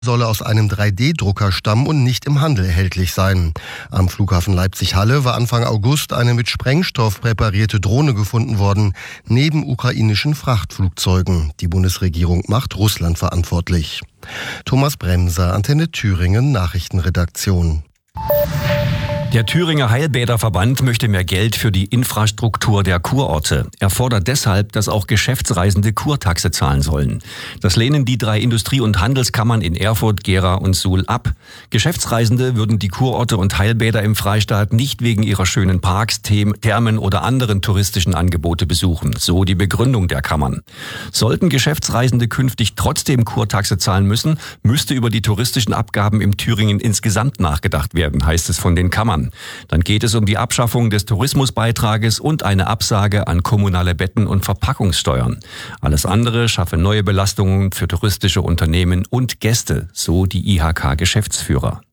solle aus einem 3D-Drucker stammen und nicht im Handel erhältlich sein. Am Flughafen Leipzig-Halle war Anfang August eine mit Sprengstoff präparierte Drohne gefunden worden, neben ukrainischen Frachtflugzeugen. Die Bundesregierung macht Russland verantwortlich. Thomas Bremser, Antenne Thüringen, Nachrichtenredaktion. Der Thüringer Heilbäderverband möchte mehr Geld für die Infrastruktur der Kurorte. Er fordert deshalb, dass auch Geschäftsreisende Kurtaxe zahlen sollen. Das lehnen die 3 Industrie- und Handelskammern in Erfurt, Gera und Suhl ab. Geschäftsreisende würden die Kurorte und Heilbäder im Freistaat nicht wegen ihrer schönen Parks, Thermen oder anderen touristischen Angebote besuchen. So die Begründung der Kammern. Sollten Geschäftsreisende künftig trotzdem Kurtaxe zahlen müssen, müsste über die touristischen Abgaben im Thüringen insgesamt nachgedacht werden, heißt es von den Kammern. Dann geht es um die Abschaffung des Tourismusbeitrages und eine Absage an kommunale Betten- und Verpackungssteuern. Alles andere schaffe neue Belastungen für touristische Unternehmen und Gäste, so die IHK-Geschäftsführer.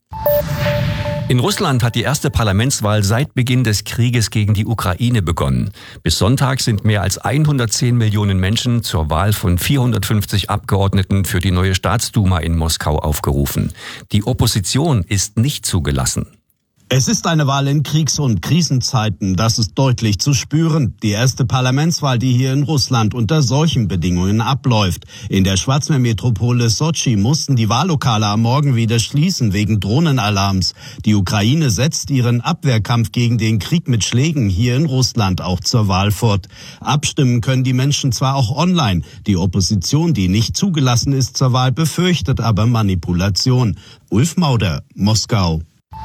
In Russland hat die erste Parlamentswahl seit Beginn des Krieges gegen die Ukraine begonnen. Bis Sonntag sind mehr als 110 Millionen Menschen zur Wahl von 450 Abgeordneten für die neue Staatsduma in Moskau aufgerufen. Die Opposition ist nicht zugelassen. Es ist eine Wahl in Kriegs- und Krisenzeiten, das ist deutlich zu spüren. Die erste Parlamentswahl, die hier in Russland unter solchen Bedingungen abläuft. In der Schwarzmeermetropole Sotschi mussten die Wahllokale am Morgen wieder schließen wegen Drohnenalarms. Die Ukraine setzt ihren Abwehrkampf gegen den Krieg mit Schlägen hier in Russland auch zur Wahl fort. Abstimmen können die Menschen zwar auch online. Die Opposition, die nicht zugelassen ist zur Wahl, befürchtet aber Manipulation. Ulf Mauder, Moskau.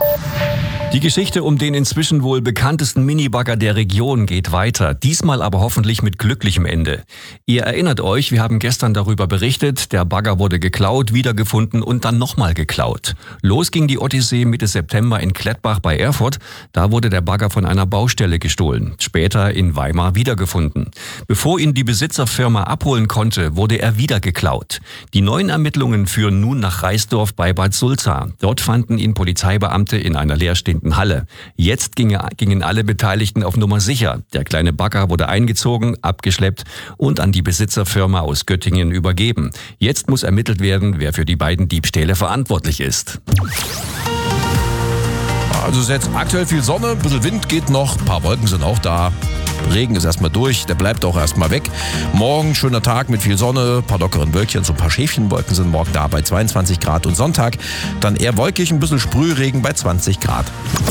Die Geschichte um den inzwischen wohl bekanntesten Minibagger der Region geht weiter, diesmal aber hoffentlich mit glücklichem Ende. Ihr erinnert euch, wir haben gestern darüber berichtet, der Bagger wurde geklaut, wiedergefunden und dann nochmal geklaut. Los ging die Odyssee Mitte September in Klettbach bei Erfurt, da wurde der Bagger von einer Baustelle gestohlen, später in Weimar wiedergefunden. Bevor ihn die Besitzerfirma abholen konnte, wurde er wieder geklaut. Die neuen Ermittlungen führen nun nach Reisdorf bei Bad Sulza. Dort fanden ihn Polizeibeamte in einer leerstehenden Halle. Jetzt gingen alle Beteiligten auf Nummer sicher. Der kleine Bagger wurde eingezogen, abgeschleppt und an die Besitzerfirma aus Göttingen übergeben. Jetzt muss ermittelt werden, wer für die beiden Diebstähle verantwortlich ist. Also es ist jetzt aktuell viel Sonne, ein bisschen Wind geht noch, ein paar Wolken sind auch da. Regen ist erstmal durch, der bleibt auch erstmal weg. Morgen schöner Tag mit viel Sonne, ein paar lockeren Wölkchen, so ein paar Schäfchenwolken sind morgen da bei 22 Grad und Sonntag dann eher wolkig, ein bisschen Sprühregen bei 20 Grad.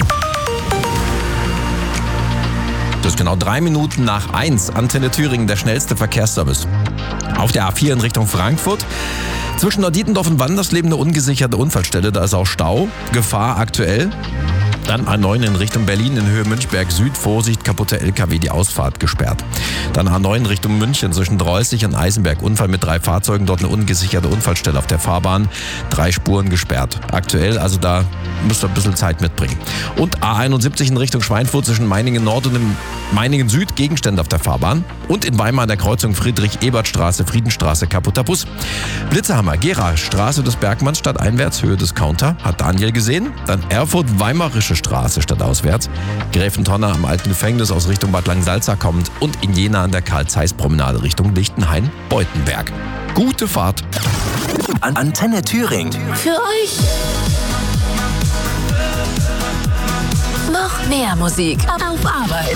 Das ist genau 3 Minuten nach 1. Antenne Thüringen, der schnellste Verkehrsservice. Auf der A4 in Richtung Frankfurt. Zwischen Neudietendorf und Wandersleben eine ungesicherte Unfallstelle, da ist auch Stau. Gefahr aktuell. Dann A9 in Richtung Berlin in Höhe Münchberg Süd. Vorsicht, kaputte LKW, die Ausfahrt gesperrt. Dann A9 Richtung München zwischen Dreußig und Eisenberg. Unfall mit 3 Fahrzeugen, dort eine ungesicherte Unfallstelle auf der Fahrbahn. 3 Spuren gesperrt. Aktuell, also da müsst ihr ein bisschen Zeit mitbringen. Und A71 in Richtung Schweinfurt zwischen Meiningen Nord und Meiningen Süd. Gegenstände auf der Fahrbahn. Und in Weimar an der Kreuzung Friedrich-Ebert-Straße, Friedenstraße, kaputter Bus. Blitzerhammer, Gera, Straße des Bergmanns stadteinwärts, Höhe des Counter. Hat Daniel gesehen. Dann Erfurt, Weimarische Straße stadtauswärts. Gräfentonner am alten Gefängnis aus Richtung Bad Langensalza kommt. Und in Jena an der Karl-Zeiss-Promenade Richtung Lichtenhain-Beutenberg. Gute Fahrt. Antenne Thüringen. Für euch. Noch mehr Musik auf Arbeit.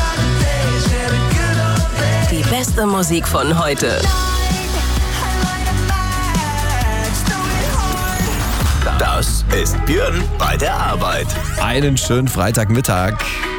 Die beste Musik von heute. Das ist Björn bei der Arbeit. Einen schönen Freitagmittag.